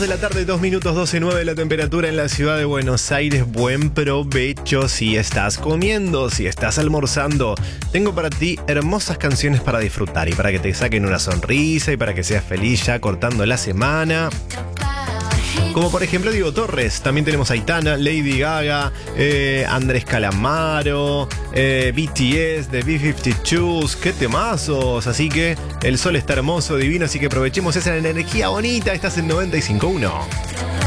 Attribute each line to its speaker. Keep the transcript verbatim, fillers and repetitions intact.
Speaker 1: De la tarde, dos minutos, doce nueve la temperatura en la ciudad de Buenos Aires. Buen provecho si estás comiendo, si estás almorzando. Tengo para ti hermosas canciones para disfrutar y para que te saquen una sonrisa y para que seas feliz ya cortando la semana. Como por ejemplo Diego Torres, también tenemos a Aitana, Lady Gaga, eh, Andrés Calamaro, eh, B T S, The B cincuenta y dos, qué temazos. Así que el sol está hermoso, divino, así que aprovechemos esa energía bonita. Estás en noventa y cinco punto uno.